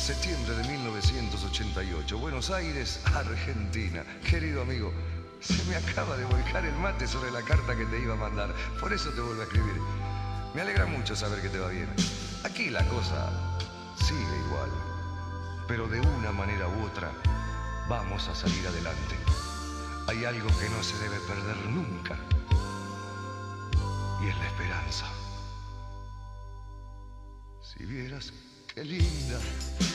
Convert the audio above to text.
Septiembre de 1988, Buenos Aires, Argentina. Querido amigo, se me acaba de volcar el mate sobre la carta que te iba a mandar. Por eso te vuelvo a escribir. Me alegra mucho saber que te va bien. Aquí la cosa sigue igual, pero de una manera u otra vamos a salir adelante. Hay algo que no se debe perder nunca, y es la esperanza. Si vieras qué linda